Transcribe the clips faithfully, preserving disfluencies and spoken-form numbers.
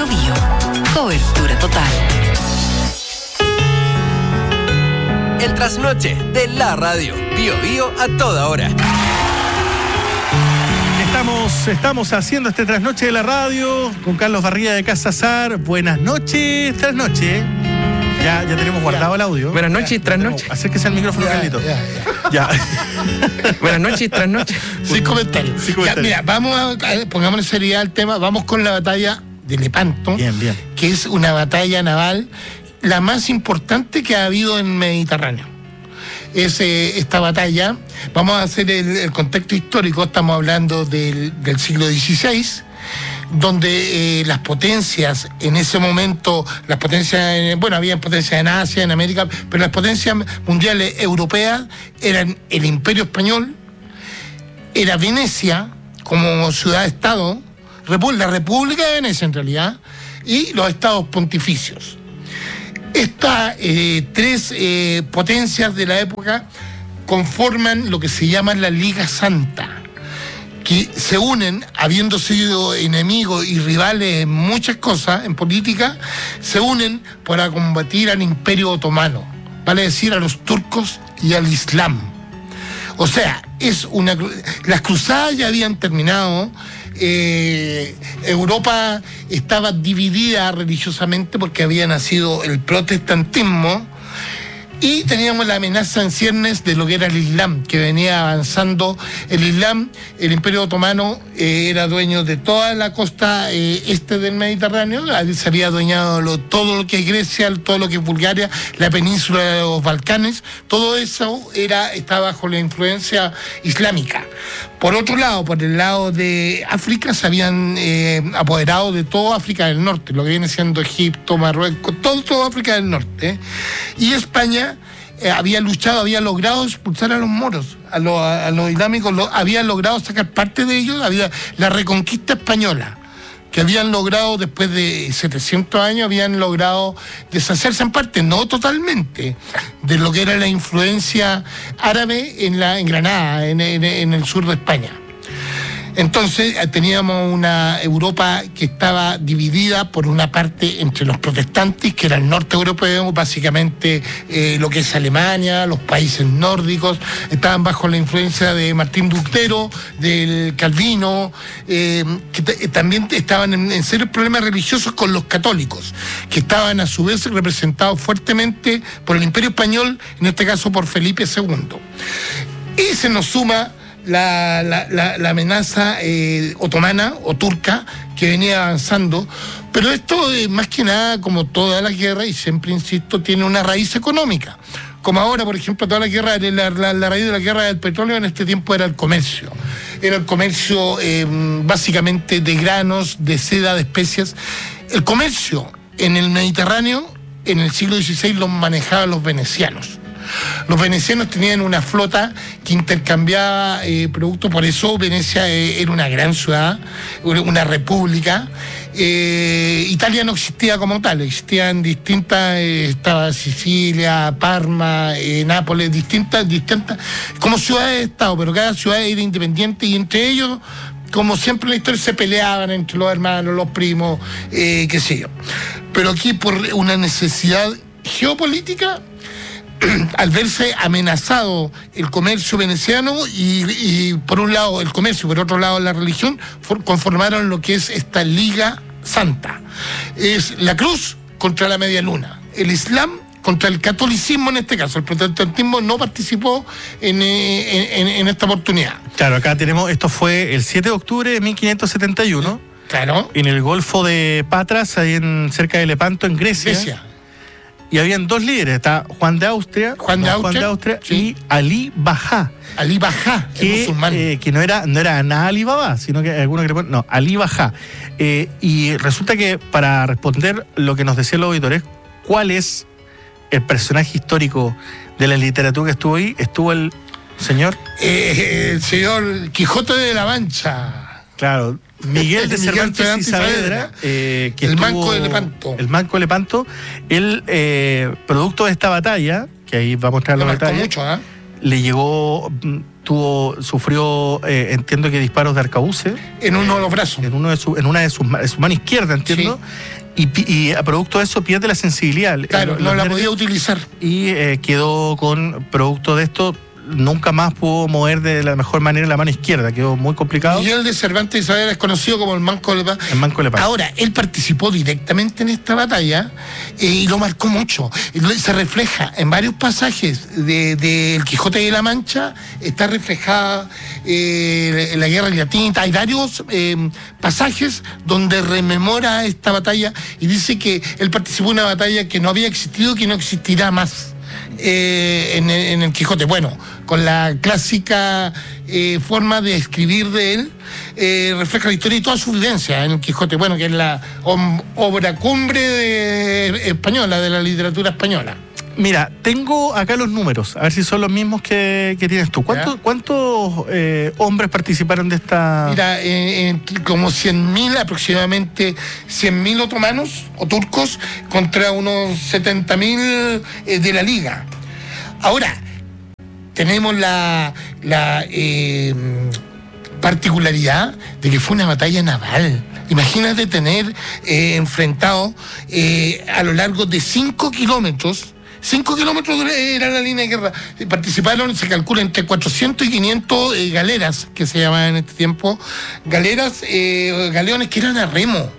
Bio Bio. Cobertura total. El trasnoche de la radio. Bio Bio a toda hora. Estamos, estamos haciendo este trasnoche de la radio con Carlos Barría de Casa Sar. Buenas noches, trasnoche. Ya, ya tenemos guardado el audio. Buenas noches, trasnoche. Acérquese al micrófono, Ya, Carlito. ya, ya. Ya. Buenas noches, trasnoche. Sin comentarios. Sin comentarios. Ya, mira, vamos a, a- pongámosle seriedad al tema. Vamos con la batalla de Lepanto, Bien, bien. que es una batalla naval la más importante que ha habido en el Mediterráneo. Es eh, esta batalla, vamos a hacer el, el contexto histórico, estamos hablando del, del siglo dieciséis, donde eh, las potencias en ese momento, las potencias, en- bueno, había potencias en Asia, en América, pero las potencias mundiales europeas eran el Imperio Español, era Venecia como ciudad-estado, repu- la República de Venecia en realidad, y los estados pontificios. Estas eh, tres eh, potencias de la época conforman lo que se llama la Liga Santa, que se unen, habiendo sido enemigos y rivales en muchas cosas, en política, se unen para combatir al Imperio Otomano, vale decir, a los turcos y al Islam. O sea, es una cru- las cruzadas ya habían terminado. eh, Europa estaba dividida religiosamente porque había nacido el protestantismo y teníamos la amenaza en ciernes de lo que era el Islam, que venía avanzando. El Islam, el Imperio Otomano, eh, era dueño de toda la costa eh, este del Mediterráneo, se había adueñado lo- todo lo que es Grecia, todo lo que es Bulgaria, la península de los Balcanes, todo eso era, estaba bajo la influencia islámica. Por otro lado, por el lado de África, se habían eh, apoderado de toda África del Norte, lo que viene siendo Egipto, Marruecos, todo, toda África del Norte. Y España eh, había luchado, había logrado expulsar a los moros, a, los- a los islámicos, lo- había logrado sacar parte de ellos, había la reconquista española, que habían logrado después de setecientos años, habían logrado deshacerse en parte, no totalmente, de lo que era la influencia árabe en, la, en Granada, en, en- en el sur de España. Entonces eh, teníamos una Europa que estaba dividida por una parte entre los protestantes, que era el norte europeo, básicamente eh, lo que es Alemania, los países nórdicos, estaban bajo la influencia de Martín Lutero, del Calvino, eh, que t- también estaban en, en serios problemas religiosos con los católicos, que estaban a su vez representados fuertemente por el Imperio Español, en este caso por Felipe segundo. Y se nos suma la, la, la, la amenaza eh, otomana o turca que venía avanzando, pero esto eh, más que nada, como toda la guerra, y siempre insisto, tiene una raíz económica. Como ahora, por ejemplo, toda la guerra, la, la, la raíz de la guerra del petróleo en este tiempo era el comercio. Era el comercio eh, básicamente de granos, de seda, de especias. El comercio en el Mediterráneo en el siglo dieciséis lo manejaban los venecianos. Los venecianos tenían una flota que intercambiaba eh, productos, por eso Venecia eh, era una gran ciudad, una, una república. Eh, Italia no existía como tal, existían distintas, eh, estaba Sicilia, Parma, eh, Nápoles, distintas, distintas, como ciudades-estado, pero cada ciudad era independiente y entre ellos, como siempre en la historia, se peleaban entre los hermanos, los primos, eh, qué sé yo. Pero aquí por una necesidad geopolítica, al verse amenazado el comercio veneciano y, y por un lado el comercio y por otro lado la religión, for, conformaron lo que es esta Liga Santa. Es la cruz contra la media luna, el Islam contra el catolicismo en este caso. El protestantismo no participó en, en, en, en esta oportunidad. Claro, acá tenemos, esto fue el siete de octubre de mil quinientos setenta y uno, Claro. en el Golfo de Patras, ahí en, cerca de Lepanto, en Grecia. Grecia. Y habían dos líderes, está Juan de Austria, Juan de no, Austria, Austria sí. y Ali Bajá, Ali Bajá, el que, musulmán. eh, que no era no era nada Ali Baba, sino que algunos que le ponen, no, Ali Bajá. Eh, y resulta que para responder lo que nos decían los auditores, ¿cuál es el personaje histórico de la literatura que estuvo ahí? Estuvo el señor... Eh, el señor Quijote de la Mancha. Claro, Miguel de Miguel Cervantes Cervantes y Saavedra, eh, que el estuvo- Manco de Lepanto. El Manco de Lepanto, él, eh, producto de esta batalla, que ahí va a mostrar la Lo marcó batalla, mucho, ¿ah? le llegó, tuvo, sufrió, eh, entiendo que disparos de arcabuces. En uno de los brazos. En, uno de su, en una de sus, de su mano izquierda, entiendo. Sí. Y, y a producto de eso pierde la sensibilidad. Claro, el, no la podía utilizar. Y eh, quedó con, producto de esto, nunca más pudo mover de la mejor manera la mano izquierda, quedó muy complicado. Miguel de Cervantes Isabel es conocido como el Manco de la Paz. El Manco de la Paz. Ahora, él participó directamente en esta batalla eh, y lo marcó mucho. Se refleja en varios pasajes de, de El Quijote de la Mancha, está reflejada eh, la guerra latina. Hay varios eh, pasajes donde rememora esta batalla y dice que él participó en una batalla que no había existido, que no existirá más. Eh, en, en el Quijote, bueno, con la clásica eh, forma de escribir de él, eh, refleja la historia y toda su vivencia en el Quijote, bueno, que es la om, obra cumbre de, española, de la literatura española. Mira, tengo acá los números, a ver si son los mismos que, que tienes tú. ¿Cuánto, ¿Cuántos eh, hombres participaron de esta...? Mira, eh, eh, como cien mil, aproximadamente cien mil otomanos o turcos contra unos setenta mil eh, de la Liga. Ahora, tenemos la, la eh, particularidad de que fue una batalla naval. Imagínate tener eh, enfrentado eh, a lo largo de cinco kilómetros. cinco kilómetros era la línea de guerra. Participaron, se calcula, entre cuatrocientos y quinientos eh, galeras, que se llamaban en este tiempo. Galeras, eh, galeones que eran a remo.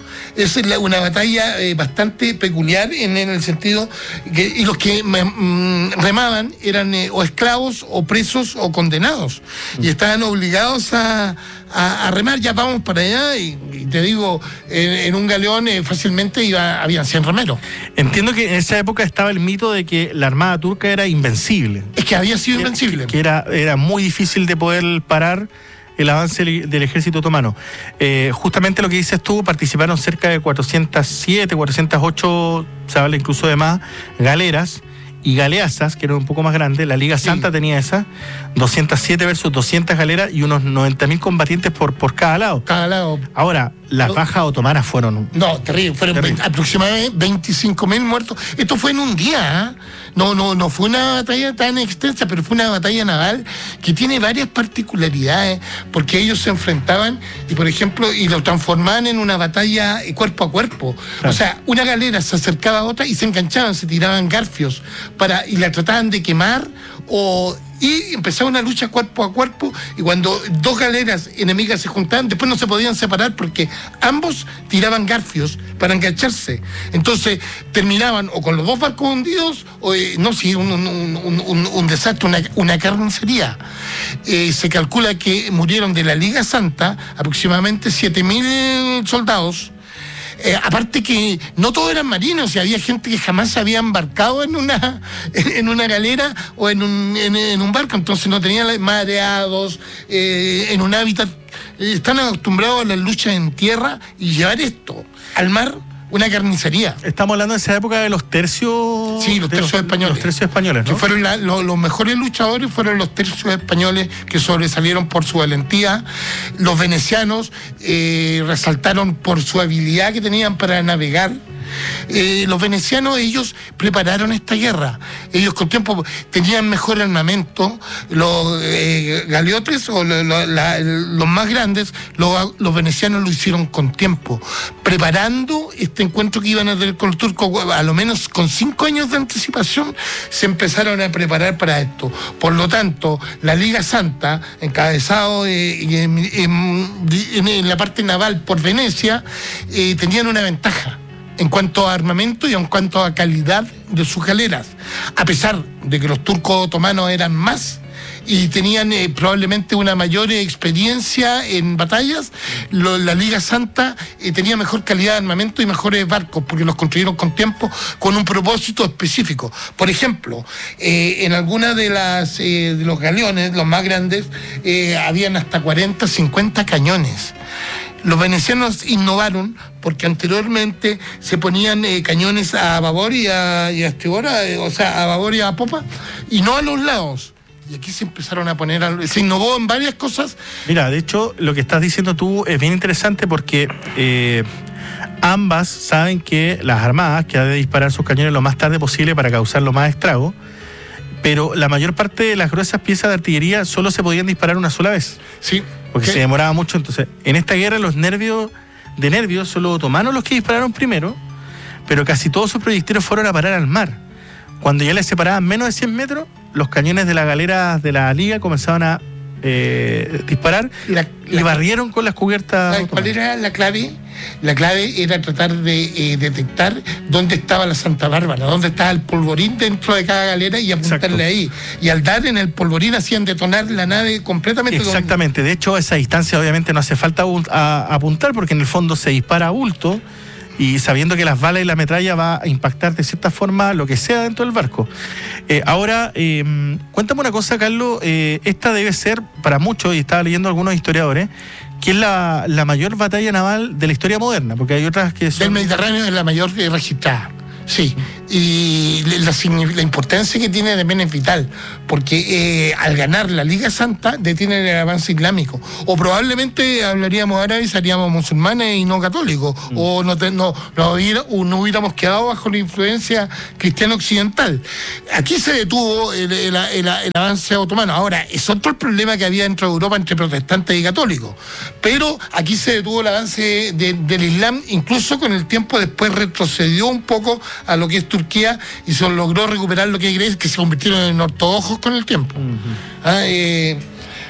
Es una batalla eh, bastante peculiar en, en el sentido que y los que mm, remaban eran eh, o esclavos o presos o condenados y estaban obligados a, a, a remar. Ya vamos para allá y, y te digo, en, en un galeón eh, fácilmente iba, habían cien remeros. Entiendo que en esa época estaba el mito de que la armada turca era invencible. Es que había sido invencible. Que, que era, era muy difícil de poder parar el avance del ejército otomano. Eh, justamente lo que dices tú, participaron cerca de cuatrocientos siete, cuatrocientos ocho, se habla incluso de más, galeras y galeazas, que eran un poco más grandes. La Liga Santa sí. tenía esas, doscientos siete versus doscientas galeras y unos noventa mil combatientes por, por cada lado. Cada lado. Ahora, las no, bajas otomanas fueron... No, terrible, fueron terrible. aproximadamente veinticinco mil muertos. Esto fue en un día, ¿eh? No, no, no fue una batalla tan extensa, pero fue una batalla naval que tiene varias particularidades, porque ellos se enfrentaban y, por ejemplo, y lo transformaban en una batalla cuerpo a cuerpo. Claro. O sea, una galera se acercaba a otra y se enganchaban, se tiraban garfios para y la trataban de quemar o... Y empezaba una lucha cuerpo a cuerpo y cuando dos galeras enemigas se juntaban, después no se podían separar porque ambos tiraban garfios para engancharse. Entonces terminaban o con los dos barcos hundidos o eh, no, sí, un, un, un, un, un desastre, una, una carnicería. Eh, se calcula que murieron de la Liga Santa aproximadamente siete mil soldados. Eh, aparte que no todos eran marinos y había gente que jamás se había embarcado en una en una galera o en un, en, en un barco, entonces no tenían mareados, eh, en un hábitat, eh, están acostumbrados a las luchas en tierra y llevar esto al mar, una carnicería. Estamos hablando de esa época de los tercios... Sí, los tercios los, españoles. Los tercios españoles, ¿no? Que fueron la, lo, los mejores luchadores fueron los tercios españoles que sobresalieron por su valentía. Los venecianos eh, resaltaron por su habilidad que tenían para navegar. Eh, los venecianos, ellos prepararon esta guerra. Ellos con tiempo tenían mejor armamento. Los eh, galeotes o lo, lo, la, los más grandes, lo, los venecianos lo hicieron con tiempo, preparando este encuentro que iban a tener con los turcos. A lo menos con cinco años de anticipación se empezaron a preparar para esto. Por lo tanto, la Liga Santa, encabezado eh, en, en, en, en la parte naval por Venecia, eh, tenían una ventaja en cuanto a armamento y en cuanto a calidad de sus galeras, a pesar de que los turcos otomanos eran más y tenían eh, probablemente una mayor eh, experiencia en batallas. Lo, la Liga Santa eh, tenía mejor calidad de armamento y mejores barcos porque los construyeron con tiempo, con un propósito específico. Por ejemplo, eh, en algunas de las eh, de los galeones, los más grandes, eh, habían hasta cuarenta, cincuenta cañones. Los venecianos innovaron porque anteriormente se ponían eh, cañones a babor y a, y a estribor, eh, o sea, a babor y a popa, y no a los lados. Y aquí se empezaron a poner, a, se innovó en varias cosas. Mira, de hecho, lo que estás diciendo tú es bien interesante porque eh, ambas saben que las armadas que han de disparar sus cañones lo más tarde posible para causar lo más estrago, pero la mayor parte de las gruesas piezas de artillería solo se podían disparar una sola vez. Sí. Porque ¿Qué? se demoraba mucho. Entonces, en esta guerra los nervios de nervios son los otomanos los que dispararon primero, pero casi todos sus proyectiles fueron a parar al mar. Cuando ya les separaban menos de cien metros, los cañones de las galeras de la liga comenzaban a eh, disparar La, y la, barrieron con las cubiertas. ¿Sabes cuál era la clave? La clave era tratar de eh, detectar dónde estaba la Santa Bárbara, dónde estaba el polvorín dentro de cada galera y apuntarle ahí. Y al dar en el polvorín hacían detonar la nave completamente. Exactamente. De hecho, a esa distancia obviamente no hace falta a, a apuntar porque en el fondo se dispara a bulto y sabiendo que las balas y la metralla va a impactar de cierta forma lo que sea dentro del barco. Eh, ahora, eh, cuéntame una cosa, Carlos. Eh, esta debe ser para muchos, y estaba leyendo algunos historiadores, que es la, la mayor batalla naval de la historia moderna, porque hay otras que son... Del Mediterráneo es la mayor eh, registrada, sí. Y la, la importancia que tiene también es vital, porque eh, al ganar la Liga Santa detiene el avance islámico. O probablemente hablaríamos árabes, seríamos musulmanes y no católicos, mm. o no, te, no, no, hubiera, o no hubiéramos quedado bajo la influencia cristiana occidental. Aquí se detuvo el, el, el, el avance otomano. Ahora, es otro el problema que había dentro de Europa entre protestantes y católicos. Pero aquí se detuvo el avance de, del Islam, incluso con el tiempo después retrocedió un poco a lo que es Turquía y se logró recuperar lo que hay que se convirtieron en ortodoxos con el tiempo. Uh-huh. ah, eh,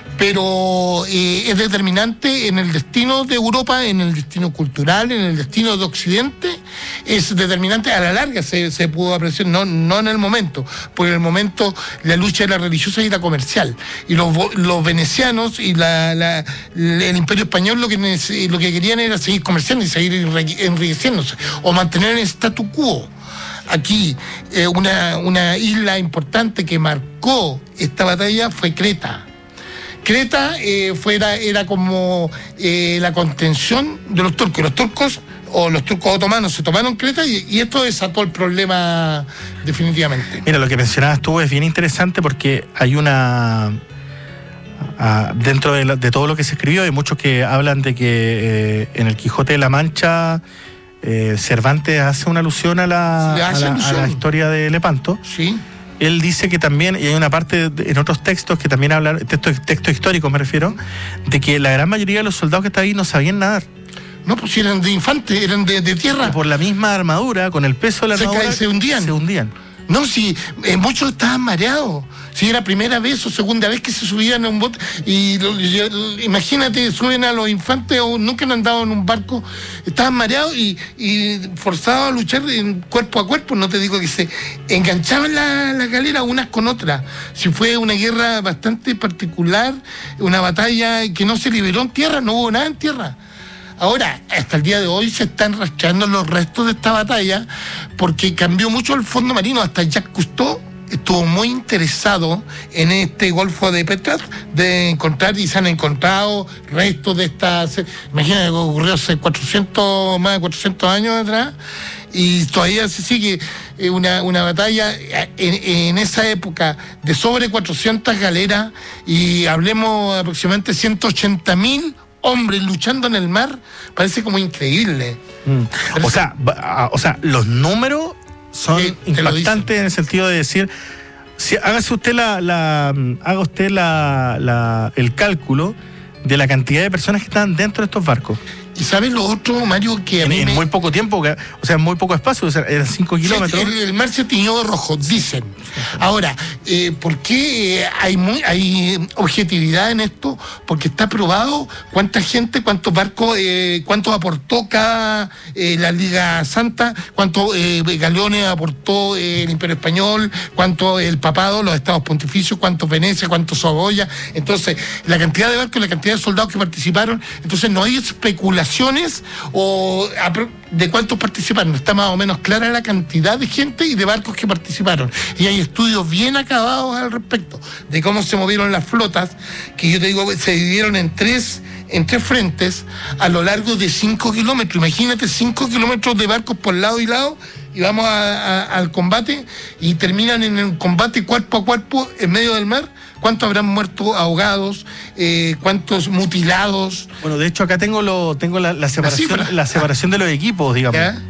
pero eh, es determinante en el destino de Europa, en el destino cultural, en el destino de Occidente, es determinante a la larga, se, se pudo apreciar, no, no en el momento, porque en el momento la lucha era religiosa y era comercial, y los, los venecianos y la, la, el Imperio Español lo que, lo que querían era seguir comerciando y seguir enriqueciéndose, o mantener el statu quo. Aquí, eh, una, una isla importante que marcó esta batalla fue Creta. Creta eh, fuera, era como eh, la contención de los turcos. Los turcos o los turcos otomanos se tomaron Creta y, y esto desató el problema definitivamente. Mira, lo que mencionabas tú es bien interesante porque hay una... Uh, dentro de, la, de todo lo que se escribió, hay muchos que hablan de que eh, en el Quijote de la Mancha... Eh, Cervantes hace una alusión a la, a, la, a la historia de Lepanto. Sí. Él dice que también, y hay una parte de, en otros textos que también hablan, textos texto históricos me refiero, de que la gran mayoría de los soldados que estaban ahí no sabían nadar. No, pues si eran de infante, eran de, de tierra. Y por la misma armadura, con el peso de la se armadura, cae, se hundían. Se hundían. No, si eh, muchos estaban mareados. Si era primera vez o segunda vez que se subían a un bote. Y, y, y imagínate, suben a los infantes o nunca han andado en un barco. Estaban mareados y, y forzados a luchar en cuerpo a cuerpo. No te digo que se enganchaban la, la galera unas con otras. Si fue una guerra bastante particular, una batalla que no se liberó en tierra, no hubo nada en tierra. Ahora, hasta el día de hoy se están rastreando los restos de esta batalla porque cambió mucho el fondo marino. Hasta Jacques Cousteau estuvo muy interesado en este Golfo de Petrel de encontrar, y se han encontrado restos de esta... Imagínate que ocurrió hace cuatrocientos, más de cuatrocientos años atrás, y todavía se sigue una, una batalla en, en esa época de sobre cuatrocientas galeras, y hablemos aproximadamente ciento ochenta mil hombres luchando en el mar. Parece como increíble. Mm. Parece... O sea, o sea, los números son sí, impactantes en el sentido de decir, si hágase usted la, la haga usted la, la el cálculo de la cantidad de personas que están dentro de estos barcos. ¿Y sabes lo otro, Mario? Que a en, mí en me... muy poco tiempo, o sea, en muy poco espacio, o sea, eran cinco kilómetros. El, el mar se tiñó de rojo, dicen. Ahora, eh, ¿por qué hay, muy, hay objetividad en esto? Porque está probado cuánta gente, cuántos barcos, eh, cuánto aportó cada eh, la Liga Santa, cuántos eh, galeones aportó eh, el Imperio Español, cuánto el Papado, los Estados Pontificios, cuántos Venecia, cuántos Saboya. Entonces, la cantidad de barcos, la cantidad de soldados que participaron, entonces no hay especulación o de cuántos participaron. Está más o menos clara la cantidad de gente y de barcos que participaron. Y hay estudios bien acabados al respecto de cómo se movieron las flotas, que yo te digo, se dividieron en tres, en tres frentes a lo largo de cinco kilómetros. Imagínate cinco kilómetros de barcos por lado y lado, y vamos a, a, al combate y terminan en el combate cuerpo a cuerpo en medio del mar. ¿Cuántos habrán muerto ahogados? Eh, ¿Cuántos mutilados? Bueno, de hecho acá tengo lo tengo la, la separación la, la separación de los equipos, digamos. ¿Ya?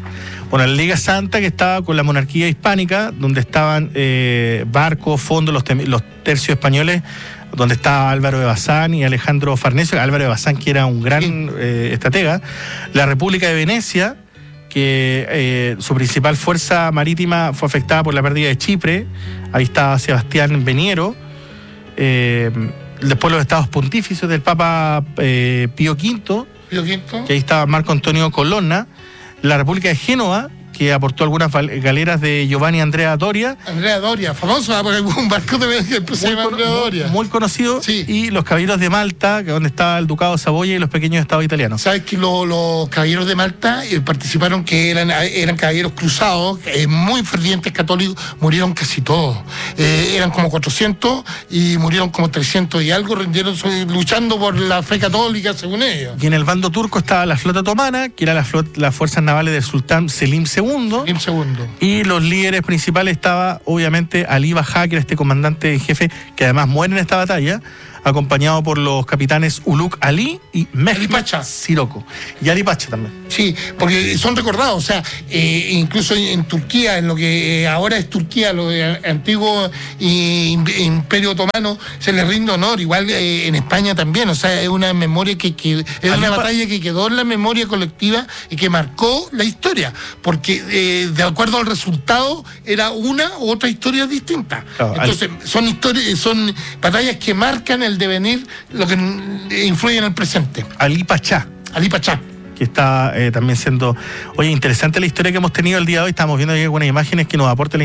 Bueno, la Liga Santa, que estaba con la monarquía hispánica, donde estaban eh, barcos, fondos, los, tem- los tercios españoles, donde estaba Álvaro de Bazán y Alejandro Farnesio. Álvaro de Bazán, que era un gran sí. eh, estratega. La República de Venecia, que eh, su principal fuerza marítima fue afectada por la pérdida de Chipre. Ahí estaba Sebastián Veniero. Eh, después los estados pontífices del Papa eh, Pío Quinto, Pío Quinto, que ahí estaba Marco Antonio Colonna. La República de Génova, que aportó algunas galeras de Giovanni Andrea Doria. Andrea Doria, famoso, porque un barco de que se llama Andrea Doria. Muy conocido. Sí. Y los caballeros de Malta, que donde estaba el Ducado de Saboya y los pequeños estados italianos. Sabes que lo, los caballeros de Malta eh, participaron, que eran, eran caballeros cruzados, eh, muy fervientes católicos, murieron casi todos. Eh, eran como cuatrocientos y murieron como trescientos y algo, rindieron luchando por la fe católica, según ellos. Y en el bando turco estaba la flota otomana, que era la flota, las fuerzas navales del sultán Selim segundo. Selim segundo. Y los líderes principales estaba, obviamente, Ali Bajá, que era este comandante en jefe, que además muere en esta batalla, acompañado por los capitanes Uluk Ali y Mehmet Siroko. Y Ali Pacha también. Sí, porque son recordados, o sea, eh, incluso en Turquía, en lo que eh, ahora es Turquía, lo de antiguo eh, Imperio Otomano, se les rinde honor, igual eh, en España también, o sea, es una memoria que, que es Ali una pa- batalla que quedó en la memoria colectiva y que marcó la historia, porque eh, de acuerdo al resultado era una u otra historia distinta. Claro, entonces, Ali... son historias, son batallas que marcan el devenir, lo que influye en el presente. Ali Pachá. Ali Pachá. Que está eh, también siendo... Oye, interesante la historia que hemos tenido el día de hoy. Estamos viendo ahí algunas imágenes que nos aportan la